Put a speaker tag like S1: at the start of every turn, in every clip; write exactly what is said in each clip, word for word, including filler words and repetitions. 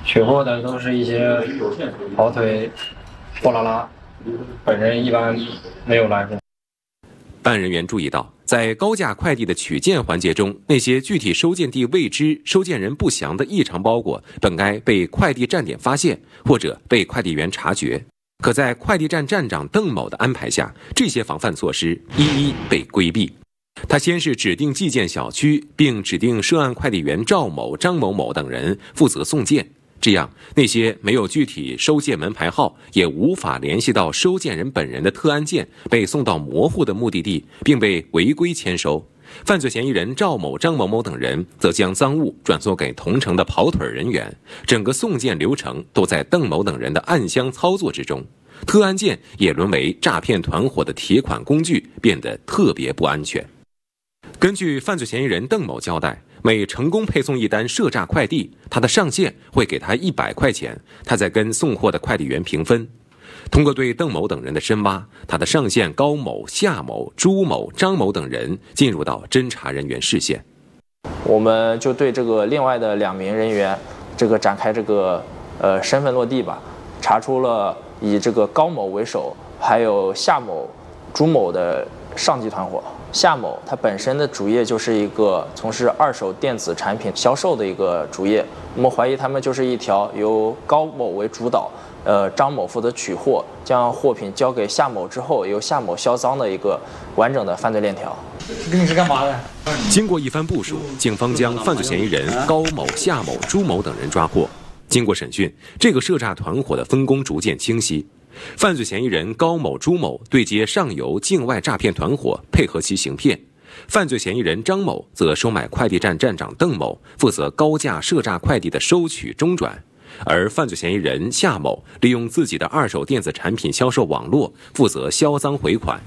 S1: 取货的都是一些跑腿、货拉拉，本人一般没有来过。
S2: 办案人员注意到，在高价快递的取件环节中，那些具体收件地未知、收件人不详的异常包裹，本该被快递站点发现，或者被快递员察觉。可在快递站站长邓某的安排下，这些防范措施一一被规避。他先是指定寄件小区，并指定涉案快递员赵某、张某某等人负责送件。这样，那些没有具体收件门牌号，也无法联系到收件人本人的特安件被送到模糊的目的地，并被违规签收。犯罪嫌疑人赵某、张某某等人则将赃物转送给同城的跑腿人员，整个送件流程都在邓某等人的暗箱操作之中。特安件也沦为诈骗团伙的提款工具，变得特别不安全。根据犯罪嫌疑人邓某交代，每成功配送一单涉诈快递，他的上线会给他一百块钱，他再跟送货的快递员平分。通过对邓某等人的深挖，他的上线高某、夏某、朱某、张某等人进入到侦查人员视线。
S3: 我们就对这个另外的两名人员，这个展开这个呃身份落地吧，查出了以这个高某为首，还有夏某、朱某的上级团伙。夏某他本身的主业就是一个从事二手电子产品销售的一个主业，我们怀疑他们就是一条由高某为主导，呃，张某负责取货，将货品交给夏某之后，由夏某销赃的一个完整的犯罪链条。
S1: 跟你是干嘛的？
S2: 经过一番部署，警方将犯罪嫌疑人高某、夏某、朱某等人抓获。经过审讯，这个涉诈团伙的分工逐渐清晰。犯罪嫌疑人高某、朱某对接上游境外诈骗团伙，配合其行骗；犯罪嫌疑人张某则收买快递站站长邓某，负责高价涉诈快递的收取中转；而犯罪嫌疑人夏某利用自己的二手电子产品销售网络，负责销赃回款。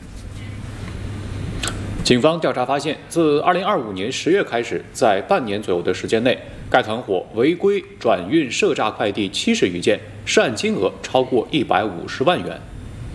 S4: 警方调查发现，自二零二五年十月开始，在半年左右的时间内，该团伙违规转运涉诈快递七十余件，涉案金额超过一百五十万元。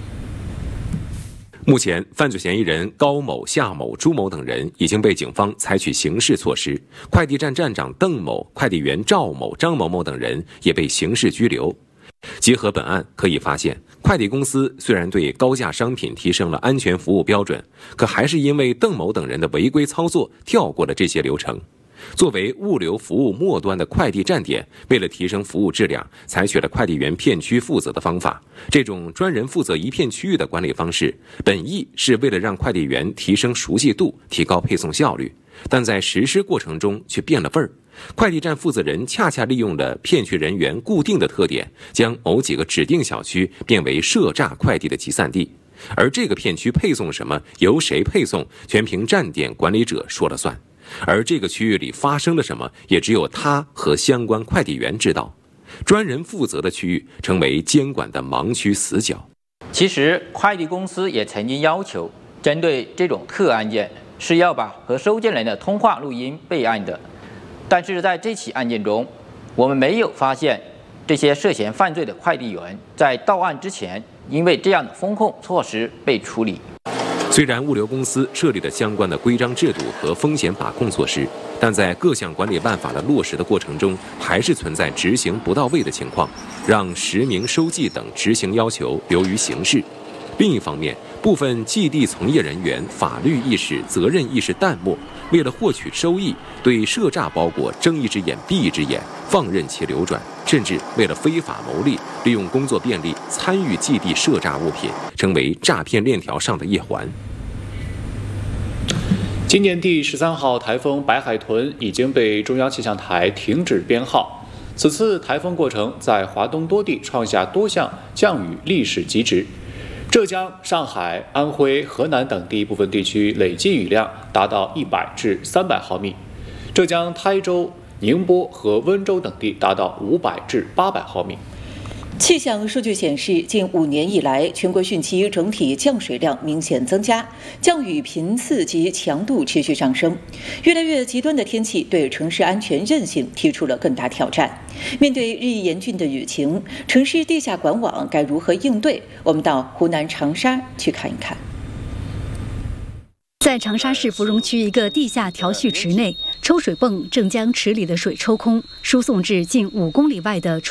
S2: 目前，犯罪嫌疑人高某、夏某、朱某等人已经被警方采取刑事措施，快递站站长邓某、快递员赵某、张某某等人也被刑事拘留。结合本案可以发现，快递公司虽然对高价商品提升了安全服务标准，可还是因为邓某等人的违规操作跳过了这些流程。作为物流服务末端的快递站点，为了提升服务质量，采取了快递员片区负责的方法。这种专人负责一片区域的管理方式，本意是为了让快递员提升熟悉度，提高配送效率，但在实施过程中却变了味儿。快递站负责人恰恰利用了片区人员固定的特点，将某几个指定小区变为涉诈快递的集散地，而这个片区配送什么，由谁配送，全凭站点管理者说了算。而这个区域里发生了什么，也只有他和相关快递员知道。专人负责的区域成为监管的盲区死角。
S5: 其实，快递公司也曾经要求，针对这种特案件，是要把和收件人的通话录音备案的。但是在这起案件中，我们没有发现这些涉嫌犯罪的快递员在到案之前，因为这样的风控措施被处理。
S2: 虽然物流公司设立了相关的规章制度和风险把控措施，但在各项管理办法的落实的过程中，还是存在执行不到位的情况，让实名收寄等执行要求流于形式。另一方面，部分寄递从业人员法律意识、责任意识淡漠，为了获取收益，对涉诈包裹睁一只眼闭一只眼，放任其流转，甚至为了非法牟利，利用工作便利参与寄递涉诈物品，成为诈骗链条上的一环。
S4: 今年第十三号台风白海豚已经被中央气象台停止编号。此次台风过程在华东多地创下多项降雨历史极值。浙江、上海、安徽、河南等地部分地区累计雨量达到一百至三百毫米，浙江台州、宁波和温州等地达到五百至八百毫米。
S6: 气象数据显示，近五年以来，全国汛期整体降水量明显增加，降雨频次及强度持续上升。越来越极端的天气对城市安全韧性提出了更大挑战。面对日益严峻的雨情，城市地下管网该如何应对？我们到湖南长沙去看一看。
S7: 在长沙市芙蓉区一个地下调蓄池内，抽水泵正将池里的水抽空，输送至近五公里外的储